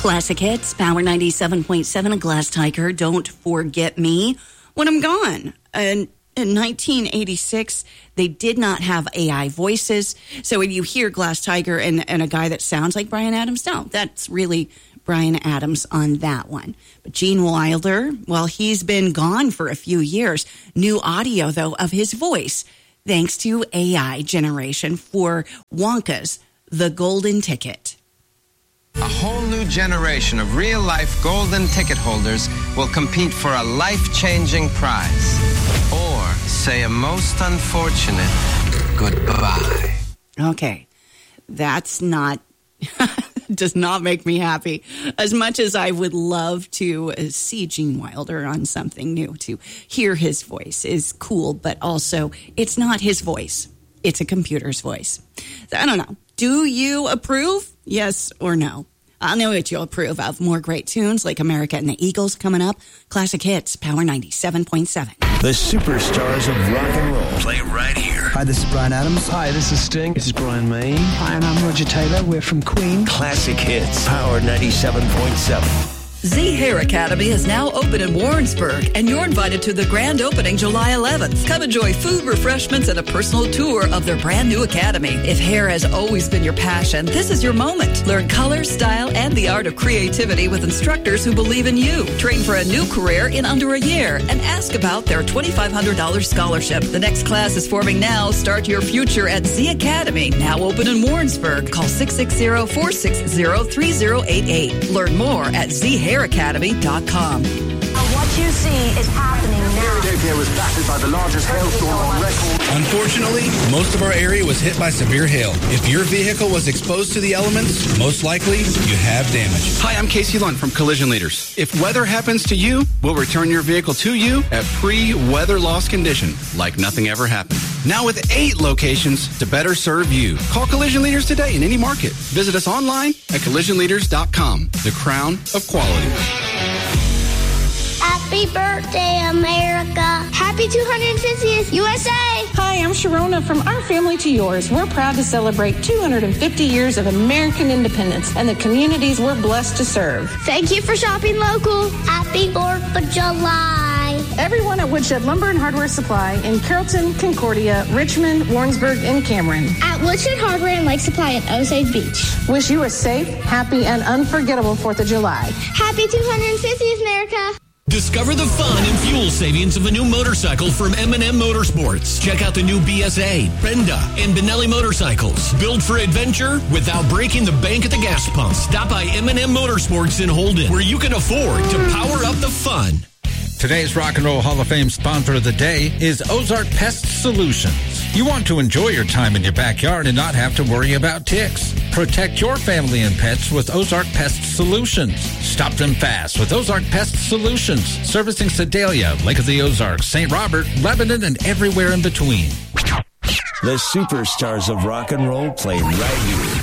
Classic hits, Power 97.7, A Glass Tiger, Don't Forget Me When I'm Gone. And in 1986, they did not have AI voices. So when you hear Glass Tiger and a guy that sounds like Bryan Adams, no, that's really Bryan Adams on that one. But Gene Wilder, well, he's been gone for a few years. New audio, though, of his voice, thanks to AI generation for Wonka's The Golden Ticket. A whole new generation of real-life golden ticket holders will compete for a life-changing prize. Or say a most unfortunate goodbye. Okay, that's not... does not make me happy. As much as I would love to see Gene Wilder on something new, to hear his voice is cool, but also it's not his voice. It's a computer's voice. So, I don't know. Do you approve? Yes or no? I know what you'll approve of. More great tunes like America and the Eagles coming up. Classic hits, Power 97.7. The superstars of rock and roll. Play right here. Hi, this is Bryan Adams. Hi, this is Sting. This is Brian May. Hi, and I'm Roger Taylor. We're from Queen. Classic hits, Power 97.7. Z Hair Academy is now open in Warrensburg, and you're invited to the grand opening July 11th. Come enjoy food, refreshments, and a personal tour of their brand new academy. If hair has always been your passion, this is your moment. Learn color, style, and the art of creativity with instructors who believe in you. Train for a new career in under a year, and ask about their $2,500 scholarship. The next class is forming now. Start your future at Z Academy, now open in Warrensburg. Call 660-460-3088. Learn more at zhairacademy.com. What you see is happening now. Philadelphia was battered by the largest hailstorm on record. Unfortunately, most of our area was hit by severe hail. If your vehicle was exposed to the elements, most likely you have damage. Hi, I'm Casey Lund from Collision Leaders. If weather happens to you, we'll return your vehicle to you at pre-weather loss condition, like nothing ever happened. Now with 8 locations to better serve you. Call Collision Leaders today in any market. Visit us online at collisionleaders.com. The crown of quality. Happy birthday, America. Happy 250th USA. Hi, I'm Sharona from Our Family to Yours. We're proud to celebrate 250 years of American independence and the communities we're blessed to serve. Thank you for shopping local. Happy 4th of July. Everyone at Woodshed Lumber and Hardware Supply in Carrollton, Concordia, Richmond, Warrensburg, and Cameron. At Woodshed Hardware and Lake Supply at Osage Beach. Wish you a safe, happy, and unforgettable 4th of July. Happy 250th, America. Discover the fun and fuel savings of a new motorcycle from M&M Motorsports. Check out the new BSA, Brenda, and Benelli motorcycles. Built for adventure without breaking the bank at the gas pump. Stop by M&M Motorsports in Holden, where you can afford to power up the fun. Today's Rock and Roll Hall of Fame sponsor of the day is Ozark Pest Solutions. You want to enjoy your time in your backyard and not have to worry about ticks. Protect your family and pets with Ozark Pest Solutions. Stop them fast with Ozark Pest Solutions. Servicing Sedalia, Lake of the Ozarks, St. Robert, Lebanon, and everywhere in between. The superstars of rock and roll play right here.